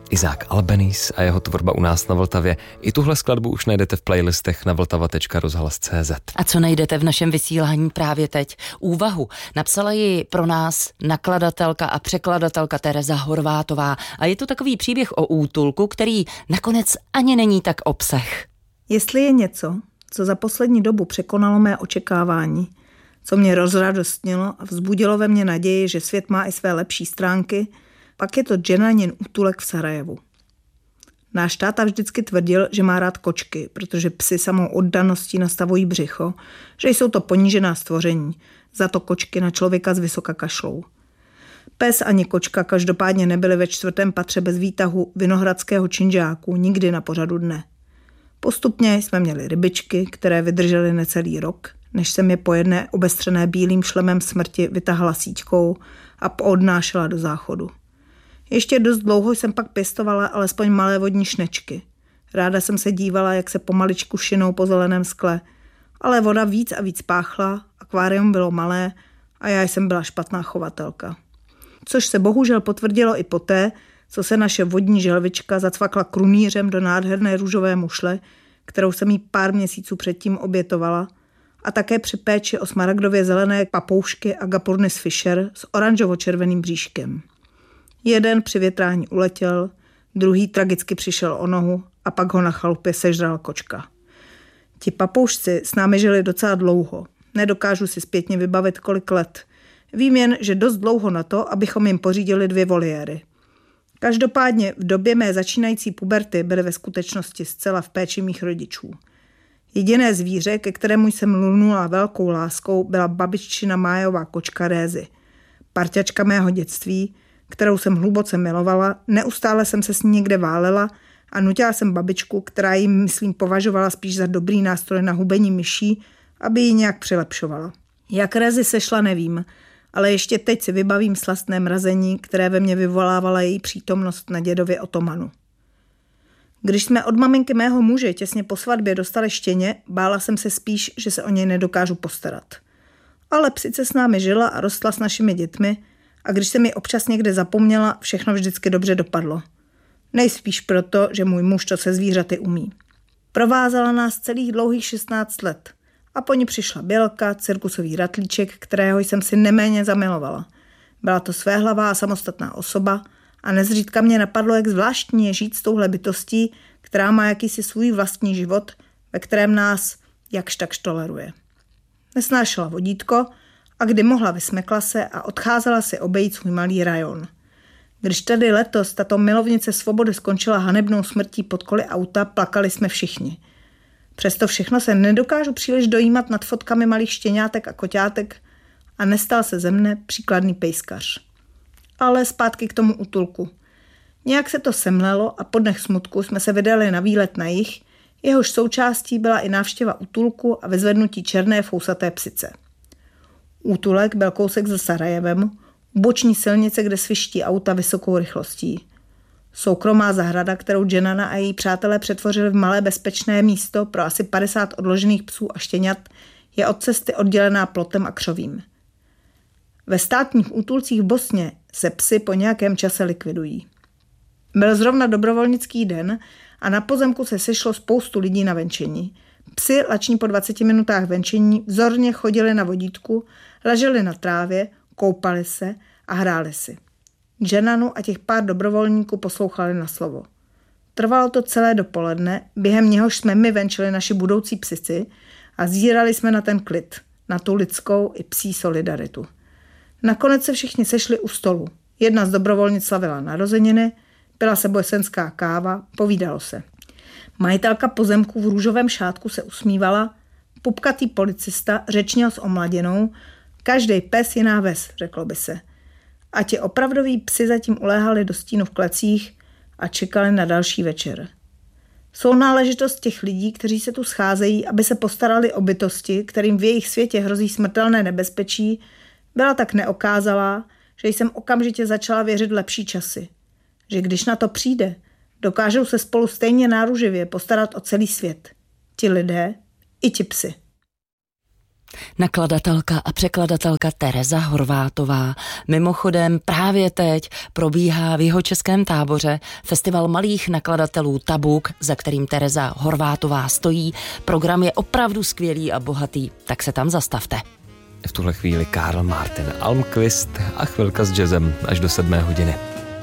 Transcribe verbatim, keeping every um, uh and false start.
Isaac Albeniz a jeho tvorba u nás na Vltavě. I tuhle skladbu už najdete v playlistech na vltava tečka rozhlas tečka cé zet. A co najdete v našem vysílání právě teď? Úvahu. Napsala ji pro nás nakladatelka a překladatelka Tereza Horvátová. A je to takový příběh o útulku, který nakonec ani není tak obsah. Jestli je něco, co za poslední dobu překonalo mé očekávání, co mě rozradostnilo a vzbudilo ve mně naději, že svět má i své lepší stránky, pak je to Dženanin útulek v Sarajevu. Náš táta vždycky tvrdil, že má rád kočky, protože psi samou oddaností nastavují břicho, že jsou to ponížená stvoření, za to kočky na člověka z vysoka kašlou. Pes ani kočka každopádně nebyly ve čtvrtém patře bez výtahu vinohradského činžáku nikdy na pořadu dne. Postupně jsme měli rybičky, které vydržely necelý rok, než jsem je po jedné obestřené bílým šlemem smrti vytahala síťkou a poodnášela do záchodu. Ještě dost dlouho jsem pak pěstovala alespoň malé vodní šnečky. Ráda jsem se dívala, jak se pomaličku šinou po zeleném skle, ale voda víc a víc páchla, akvárium bylo malé a já jsem byla špatná chovatelka. Což se bohužel potvrdilo i poté, co se naše vodní želvička zacvakla krunýřem do nádherné růžové mušle, kterou jsem jí pár měsíců předtím obětovala, a také při péči o smaragdově zelené papoušky Agapurnis fischer s oranžovo-červeným bříškem. Jeden při větrání uletěl, druhý tragicky přišel o nohu a pak ho na chalupě sežrala kočka. Ti papoušci s námi žili docela dlouho. Nedokážu si zpětně vybavit, kolik let. Vím jen, že dost dlouho na to, abychom jim pořídili dvě voliéry. Každopádně v době mé začínající puberty byly ve skutečnosti zcela v péči mých rodičů. Jediné zvíře, ke kterému jsem lnula velkou láskou, byla babiččina májová kočka Rézy. Parťačka mého dětství, kterou jsem hluboce milovala, neustále jsem se s ní někde válela a nutila jsem babičku, která ji, myslím, považovala spíš za dobrý nástroj na hubení myší, aby ji nějak přilepšovala. Jak Rézy sešla, nevím, ale ještě teď si vybavím slastné mrazení, které ve mně vyvolávala její přítomnost na dědově otomanu. Když jsme od maminky mého muže těsně po svatbě dostali štěně, bála jsem se spíš, že se o něj nedokážu postarat. Ale psice s námi žila a rostla s našimi dětmi a když jsem ji občas někde zapomněla, všechno vždycky dobře dopadlo. Nejspíš proto, že můj muž to se zvířaty umí. Provázela nás celých dlouhých šestnáct let a po ní přišla Bělka, cirkusový ratlíček, kterého jsem si neméně zamilovala. Byla to svéhlavá a samostatná osoba a nezřídka mě napadlo, jak zvláštní je žít s touhle bytostí, která má jakýsi svůj vlastní život, ve kterém nás jakž takž toleruje. Nesnášela vodítko a kdy mohla, vysmekla se a odcházela si obejít svůj malý rajon. Když tedy letos tato milovnice svobody skončila hanebnou smrtí pod koly auta, plakali jsme všichni. Přesto všechno se nedokážu příliš dojímat nad fotkami malých štěňátek a koťátek a nestal se ze mne příkladný pejskař. Ale zpátky k tomu útulku. Nějak se to semlelo a po dnech smutku jsme se vydali na výlet na jih, jehož součástí byla i návštěva útulku a vyzvednutí černé fousaté psice. Útulek byl kousek za Sarajevem, u boční silnice, kde sviští auta vysokou rychlostí. Soukromá zahrada, kterou Dženana a její přátelé přetvořili v malé bezpečné místo pro asi padesát odložených psů a štěňat, je od cesty oddělená plotem a křovím. Ve státních útulcích v Bosně se psy po nějakém čase likvidují. Byl zrovna dobrovolnický den a na pozemku se sešlo spoustu lidí na venčení. Psi lační po dvaceti minutách venčení vzorně chodili na vodítku, leželi na trávě, koupali se a hráli si. Dženanu a těch pár dobrovolníků poslouchali na slovo. Trvalo to celé dopoledne, během něhož jsme my venčili naši budoucí psici a zírali jsme na ten klid, na tu lidskou i psí solidaritu. Nakonec se všichni sešli u stolu. Jedna z dobrovolnic slavila narozeniny, pila se bosenská káva, povídalo se. Majitelka pozemku v růžovém šátku se usmívala, pupkatý policista řečnil s omladěnou, každej pes jiná ves, řeklo by se. A ti opravdoví psi zatím uléhali do stínu v klecích a čekali na další večer. Jsou náležitost těch lidí, kteří se tu scházejí, aby se postarali o bytosti, kterým v jejich světě hrozí smrtelné nebezpečí, byla tak neokázalá, že jsem okamžitě začala věřit v lepší časy. Že když na to přijde, dokážou se spolu stejně náruživě postarat o celý svět. Ti lidé i ti psi. Nakladatelka a překladatelka Tereza Horvátová. Mimochodem právě teď probíhá v Jihočeském Táboře festival malých nakladatelů Tabuk, za kterým Tereza Horvátová stojí. Program je opravdu skvělý a bohatý, tak se tam zastavte. V tuhle chvíli Karl Martin Almqvist a chvilka s jazzem až do sedmé hodiny.